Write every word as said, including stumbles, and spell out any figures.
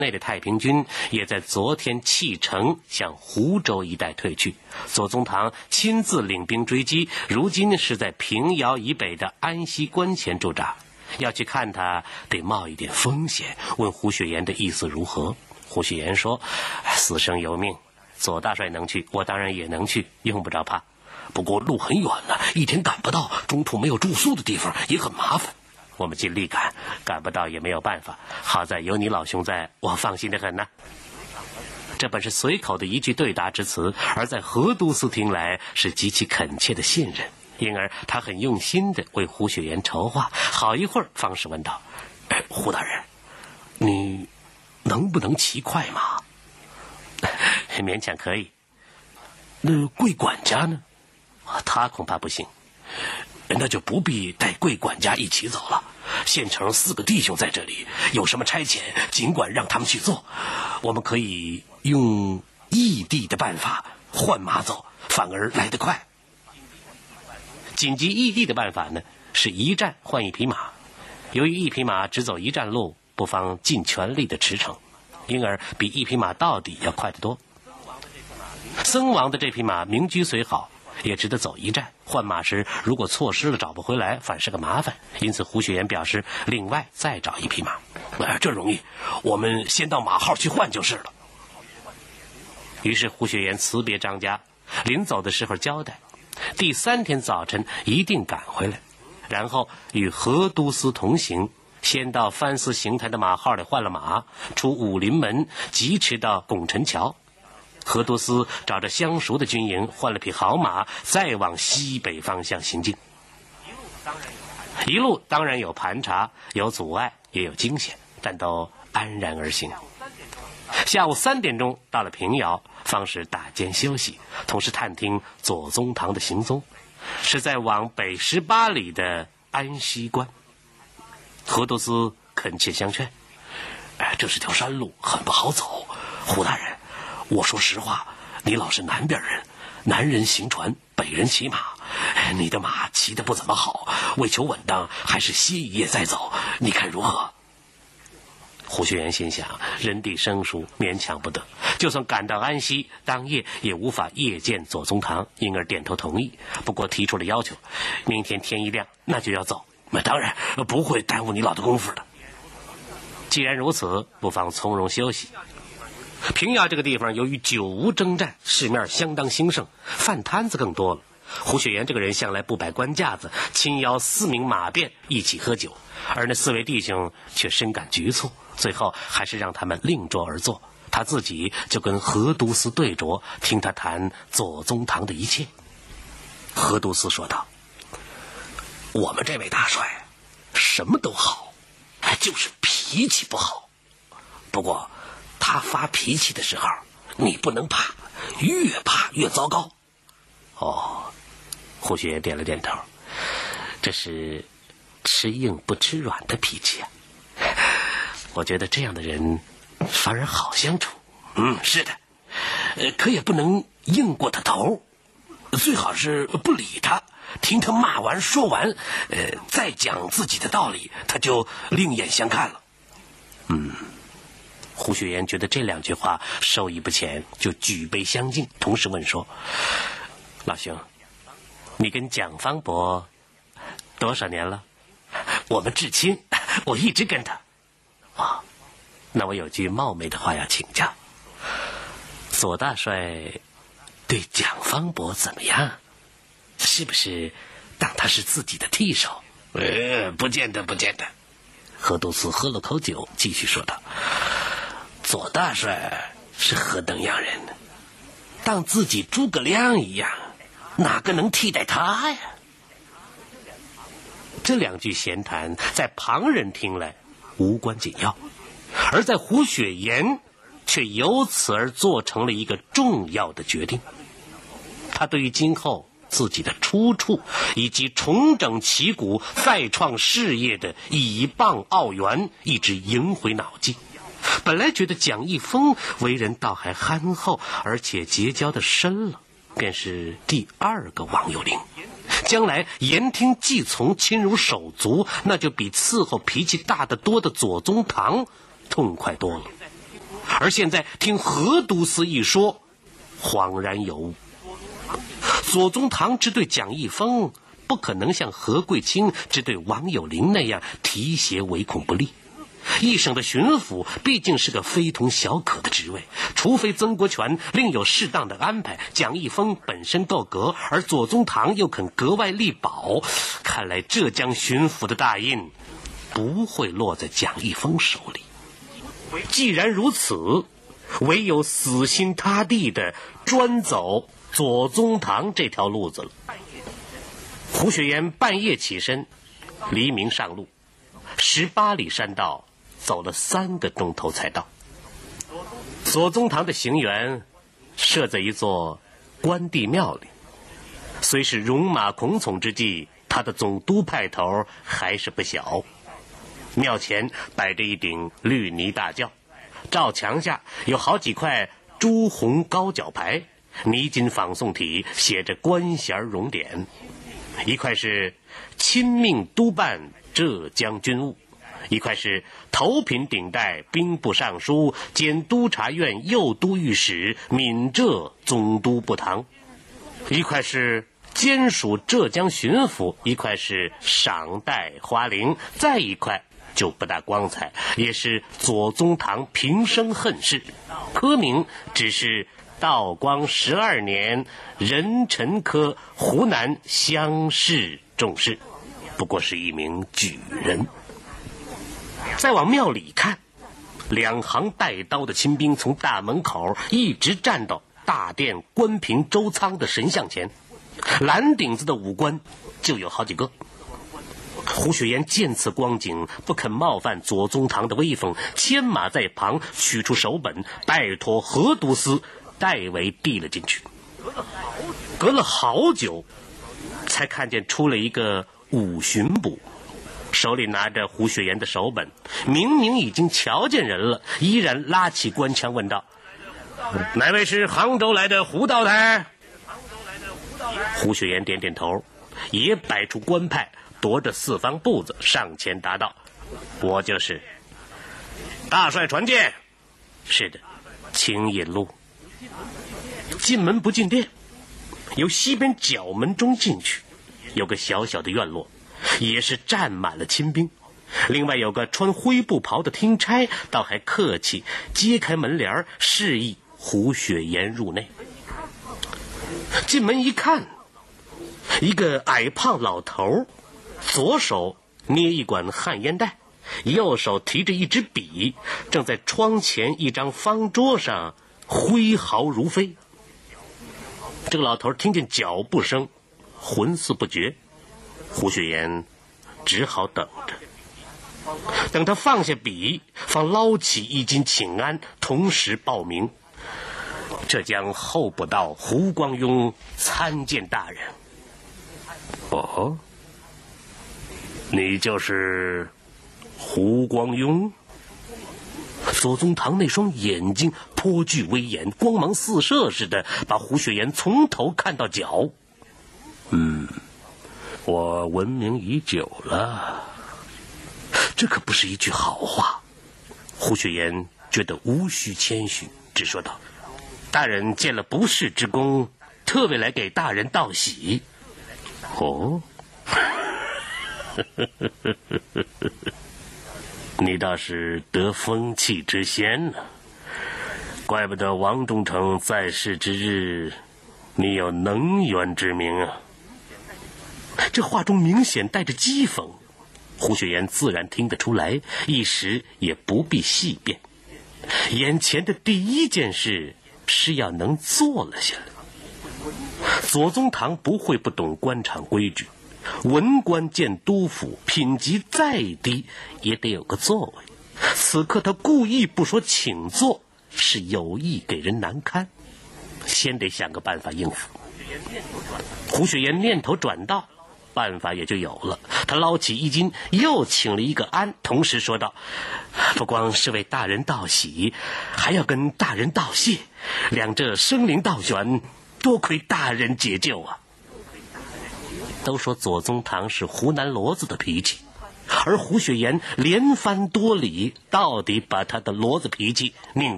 内的太平军也在昨天弃城向湖州一带退去，左宗棠亲自领兵追击，如今是在平遥以北的安西关前驻扎。要去看他，得冒一点风险。问胡雪岩的意思如何？胡雪岩说：“死生由命，左大帅能去，我当然也能去，用不着怕。不过路很远呢、啊，一天赶不到，中途没有住宿的地方也很麻烦。我们尽力赶，赶不到也没有办法。好在有你老兄在，我放心得很呢、啊。”这本是随口的一句对答之词，而在何都司听来是极其恳切的信任，因而他很用心地为胡雪岩筹划。好一会儿，方士问道：“哎，胡大人，你能不能骑快马？”“勉强可以。”“那贵管家呢？”“他恐怕不行。”“那就不必带贵管家一起走了。县城四个弟兄在这里，有什么差遣，尽管让他们去做。我们可以用异地的办法换马走，反而来得快。”紧急异地的办法呢，是一站换一匹马。由于一匹马只走一站路，不妨尽全力的驰骋，因而比一匹马到底要快得多。僧王的这匹马名驹虽好，也只得走一站，换马时如果错失了找不回来，反是个麻烦。因此胡雪岩表示另外再找一匹马。哎，这容易，我们先到马号去换就是了。于是胡雪岩辞别张家，临走的时候交代，第三天早晨一定赶回来，然后与何都司同行，先到藩司邢台的马号里换了马，出武林门，疾驰到拱辰桥。何都司找着相熟的军营，换了匹好马，再往西北方向行进。一路当然有盘查，有阻碍，也有惊险，但都安然而行。下午三点钟到了平遥，方士打尖休息，同时探听左宗棠的行踪，是在往北十八里的安西关。何都司恳切相劝：“哎，这是条山路，很不好走。胡大人，我说实话，你老是南边人，南人行船，北人骑马，你的马骑得不怎么好，为求稳当，还是歇一夜再走，你看如何？”胡雪岩心想，人地生疏，勉强不得，就算赶到安西，当夜也无法夜见左宗棠，因而点头同意。不过提出了要求，明天天一亮，那就要走。那当然不会耽误你老的功夫的。既然如此，不妨从容休息。平遥这个地方由于久无征战，市面相当兴盛，饭摊子更多了。胡雪岩这个人向来不摆官架子，亲邀四名马便一起喝酒，而那四位弟兄却深感局促，最后还是让他们另桌而坐，他自己就跟何都司对酌，听他谈左宗棠的一切。何都司说道：“我们这位大帅什么都好，就是脾气不好。不过他发脾气的时候，你不能怕，越怕越糟糕。”“哦。”胡雪岩点了点头，“这是吃硬不吃软的脾气啊。我觉得这样的人反而好相处。”“嗯，是的，呃，可也不能硬过他头，最好是不理他，听他骂完说完，呃，再讲自己的道理，他就另眼相看了。”嗯。胡雪岩觉得这两句话受益不浅，就举杯相敬，同时问说：“老兄，你跟蒋方伯多少年了？”“我们至亲，我一直跟他。”“啊，那我有句冒昧的话要请教，左大帅对蒋方伯怎么样？是不是当他是自己的替手？”“呃，不见得，不见得。”何都司喝了口酒，继续说道：“左大帅是何等样人呢？当自己诸葛亮一样，哪个能替代他呀？”这两句闲谈在旁人听来无关紧要，而在胡雪岩却由此而做成了一个重要的决定。他对于今后自己的出处以及重整旗鼓再创事业的以棒奥元一直萦回脑际。本来觉得蒋一峰为人倒还憨厚，而且结交的深了，便是第二个王有龄。将来言听计从，亲如手足，那就比伺候脾气大得多的左宗棠痛快多了。 而现在听何都司一说，恍然有悟。左宗棠只对蒋义峰，不可能像何桂清只对王有龄那样提携唯恐不利。一省的巡抚毕竟是个非同小可的职位，除非曾国荃另有适当的安排，蒋义峰本身够格，而左宗棠又肯格外力保，看来浙江巡抚的大印不会落在蒋义峰手里。既然如此，唯有死心塌地的专走左宗棠这条路子了。胡雪岩半夜起身，黎明上路，十八里山道走了三个钟头才到。左宗棠的行辕设在一座关帝庙里，虽是戎马孔偬之际，他的总督派头还是不小。庙前摆着一顶绿泥大轿，罩墙下有好几块朱红高脚牌，泥金仿宋体写着官衔荣典，一块是亲命督办浙江军务，一块是头品顶戴兵部尚书兼督察院右都御史闽浙总督部堂，一块是兼属浙江巡抚，一块是赏戴花翎，再一块就不大光彩，也是左宗棠平生恨事，科名只是道光十二年壬辰科湖南乡试中士，不过是一名举人。再往庙里看，两行带刀的亲兵从大门口一直站到大殿关平周仓的神像前，蓝顶子的武官就有好几个。胡雪岩见此光景，不肯冒犯左宗棠的威风，牵马在旁取出手本，拜托何都司代为递了进去。隔了好久，才看见出了一个武巡捕，手里拿着胡雪岩的手本，明明已经瞧见人了，依然拉起官腔问道：“哪位是杭州来的胡道台？”胡雪岩点点头，也摆出官派，踱着四方步子上前答道：“我就是。”大帅传见。是的，请引路。进门不进殿，由西边角门中进去，有个小小的院落，也是站满了亲兵。另外有个穿灰布袍的听差，倒还客气，揭开门帘示意胡雪岩入内。进门一看，一个矮胖老头，左手捏一管旱烟袋，右手提着一支笔，正在窗前一张方桌上挥毫如飞。这个老头听见脚步声，魂似不觉，胡雪岩只好等着。等他放下笔，方捞起衣襟请安，同时报名：浙江候补道胡光庸参见大人。哦，你就是胡光庸？左宗棠那双眼睛颇具威严，光芒四射似的，把胡雪岩从头看到脚。嗯，我闻名已久了。这可不是一句好话。胡雪岩觉得无需谦虚，只说道：“大人见了不世之功，特为来给大人道喜。”哦，你倒是得风气之先呢，怪不得王忠诚在世之日，你有能源之名啊。这话中明显带着讥讽，胡雪岩自然听得出来，一时也不必细辩。眼前的第一件事是要能坐了下来。左宗棠不会不懂官场规矩，文官见督府，品级再低也得有个座位。此刻他故意不说请坐，是有意给人难堪，先得想个办法应付。胡雪岩念头转到，办法也就有了。他捞起衣襟，又请了一个安，同时说道：“不光是为大人道喜，还要跟大人道谢，两者生灵倒悬，多亏大人解救啊！”都说左宗棠是湖南骡子的脾气，而胡雪岩连番多礼，到底把他的骡子脾气拧